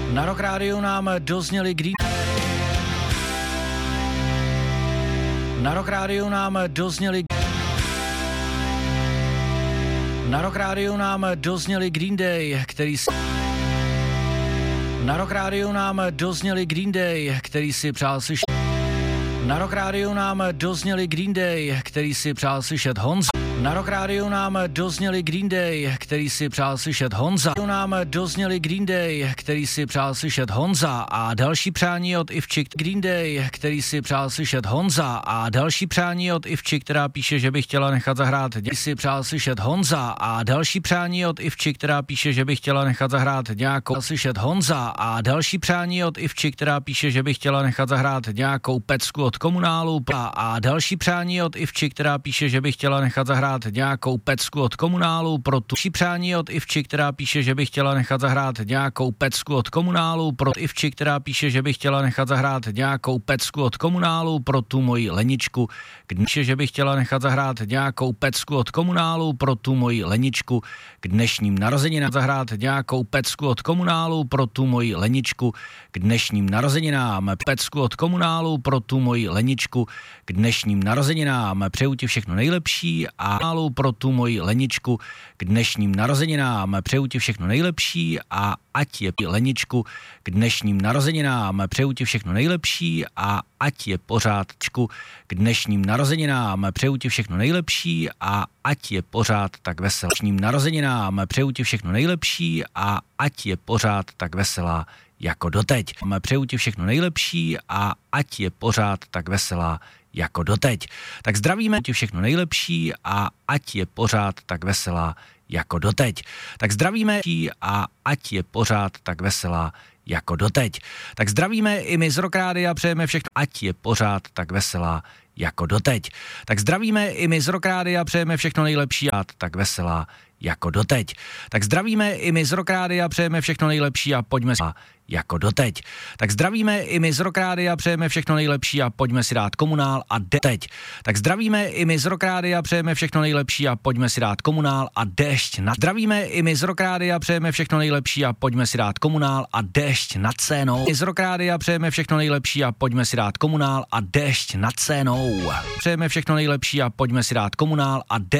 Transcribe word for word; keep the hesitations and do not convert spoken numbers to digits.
Na Rock Rádiu nám dozněli Green Na Rock Rádiu nám dozněli Na Rock Rádiu nám dozněli Green Day, který si Na Rock Rádiu nám dozněli Green Day, který si přál slyšet Na Rock Rádiu nám dozněli Green Day, který si přál slyšet Honza. Na Rock Rádiu nám dozněli Green Day, který si přál slyšet Honza. Nám dozněli Green Day, který si přál slyšet Honza a další přání od Ivči Green Day, který si přál slyšet Honza a další přání od Ivči, která píše, že by chtěla nechat zahrát Děj si přál slyšet Honza a další přání od Ivči, která píše, že by chtěla nechat zahrát nějakou slyšet Honza a další přání od Ivči, která píše, že by chtěla nechat zahrát nějakou pecku od Komunálu a další přání od Ivči, která píše, že by chtěla nechat zahrát nějakou pecku od Komunálu pro tu přání od Ivči, která píše, že by chtěla nechat zahrát nějakou pecku od Komunálu pro Ivči, která píše, že by chtěla nechat zahrát nějakou pecku od Komunálu pro tu moji Leničku, píše, že by chtěla nechat zahrát nějakou pecku od Komunálu pro tu moji Leničku k dnešním narozeninám zahrát nějakou pecku od Komunálu pro tu moji Leničku k dnešním narozeninám pecku od Komunálu pro tu moji Leničku k dnešním narozeninám přeju ti všechno nejlepší a pro tu moji Leničku k dnešním narozeninám přeju ti všechno nejlepší a ať je Leničku k dnešním narozeninám přeju ti všechno nejlepší a ať je pořádčku k dnešním narozeninám přeju ti všechno nejlepší a ať je pořád tak veselá. Dnešním narozeninám přeju ti všechno nejlepší a ať je pořád tak veselá jako doteď. Přeju ti všechno nejlepší a ať je pořád tak veselá jako doteď. Tak zdravíme ti všechno nejlepší a ať je pořád tak veselá jako doteď. Tak zdravíme a ať je pořád tak veselá jako doteď. Tak zdravíme i my z Rock Rádia, přejeme všechno, ať je pořád tak veselá jako doteď. Tak zdravíme i my z Rock Rádia, přejeme všechno nejlepší a tak veselá jako doteď. Tak zdravíme i my z Rock Rádia, přejeme všechno nejlepší a pojďme si jako doteď. Tak zdravíme i my z Rock Rádia, přejeme všechno nejlepší a pojďme si dát Komunál a deteď. Tak zdravíme i my z Rock Rádia, přejeme všechno nejlepší a pojďme si dát Komunál a déšť na. Zdravíme i my z Rock Rádia, přejeme všechno nejlepší a pojďme si dát Komunál a déšť nad scénou. I z Rock Rádia přejeme všechno nejlepší a pojďme si dát Komunál a déšť nad scénou. Přejeme všechno nejlepší a pojďme si dát Komunál a déšť